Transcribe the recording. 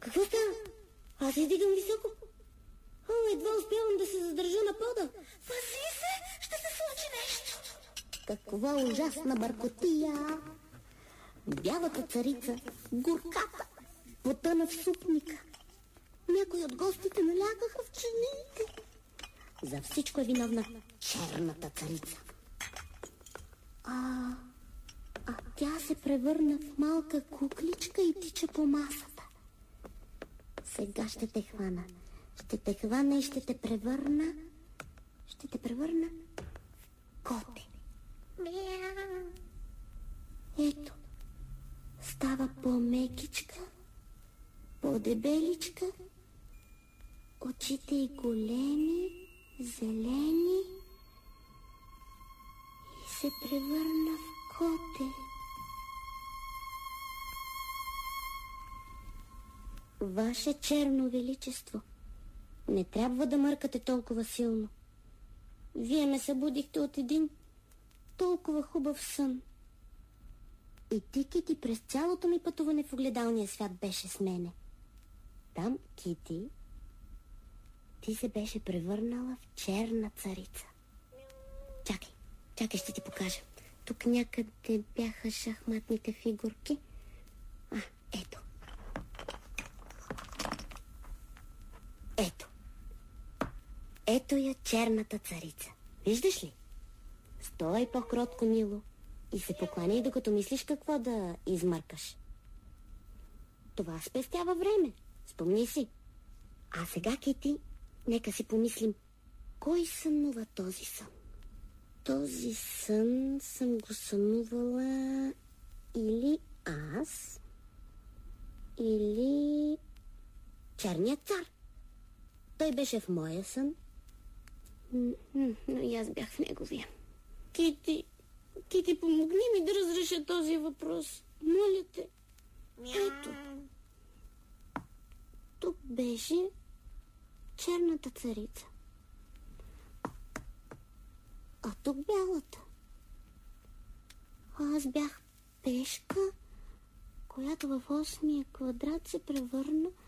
Какво става? Аз издигам високо. Едва успявам да се задържа на пода. Пази се, ще се случи нещо. Каква ужасна бъркотия! Бялата царица, горката, потъна в супника. Някои от гостите налякаха в чиниите. За всичко е виновна черната царица. А тя се превърна в малка кукличка и тича по масата. Сега ще те хвана. Ще те хвана и ще те превърна в коте. Ето, става по-мекичка, по-дебеличка, очите й големи, зелени и се превърна в коте. Ваше черно величество, не трябва да мъркате толкова силно. Вие ме събудихте от един толкова хубав сън. И Кити през цялото ми пътуване в огледалния свят беше с мене. Там, Кити, ти се беше превърнала в черна царица. Чакай, ще ти покажа. Тук някъде бяха шахматните фигурки. Ето. Ето я черната царица. Виждаш ли? Стой по-кротко, мило, и се покланяй, докато мислиш какво да измъркаш. Това спестява време. Спомни си. А сега, Кити, нека си помислим, кой сънува този сън? Този сън съм го сънувала или аз, или черният цар. Той беше в моя сън, но и аз бях в неговия. Кити, помогни ми да разреша този въпрос. Моля те. Ето. Тук беше черната царица. А тук бялата. Аз бях пешка, която в 8-я квадрат се превърна